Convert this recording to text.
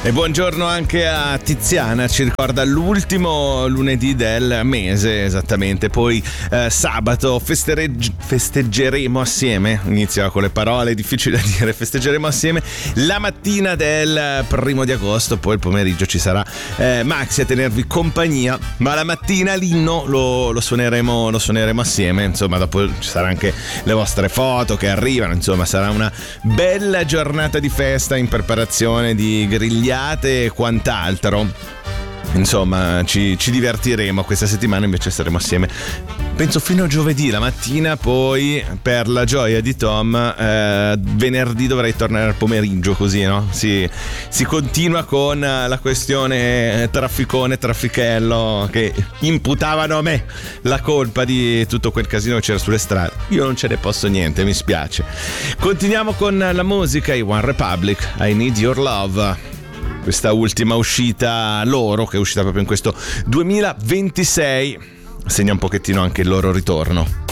E buongiorno anche a Tiziana, ci ricorda l'ultimo lunedì del mese esattamente, poi sabato festeggeremo assieme, inizia con le parole difficili da dire, festeggeremo assieme la mattina del 1 di agosto, poi il pomeriggio ci sarà Maxi a tenervi compagnia, ma la mattina l'inno lo suoneremo assieme, insomma dopo ci saranno anche le vostre foto che arrivano, insomma sarà una bella giornata di festa in preparazione di grigliate e quant'altro. Insomma ci divertiremo questa settimana, invece saremo assieme penso fino a giovedì la mattina, poi per la gioia di Tom venerdì dovrei tornare al pomeriggio, così no? Si continua con la questione traffichello che imputavano a me la colpa di tutto quel casino che c'era sulle strade. Io non ce ne posso niente, mi spiace. Continuiamo con la musica, i One Republic, I Need Your Love. Questa ultima uscita loro, che è uscita proprio in questo 2026, segna un pochettino anche il loro ritorno.